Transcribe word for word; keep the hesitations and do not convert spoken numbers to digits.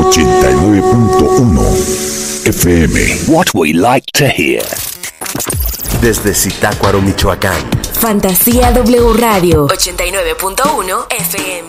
ochenta y nueve punto uno F M. What we like to hear. Desde Zitácuaro, Michoacán. Fantasía W Radio ochenta y nueve punto uno F M.